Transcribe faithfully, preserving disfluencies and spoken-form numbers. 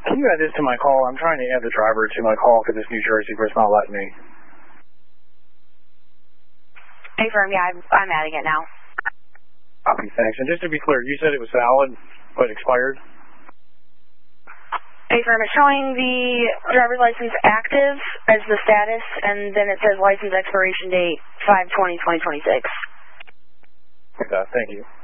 Can you add this to my call? I'm trying to add the driver to my call for this New Jersey, but it's not letting me. Hey, firm, yeah, I'm, I'm adding it now. Copy, thanks. And just to be clear, you said it was valid, but expired? Hey, firm, it's showing the driver's license active as the status, and then it says license expiration date five twenty twenty twenty-six. Okay, thank you.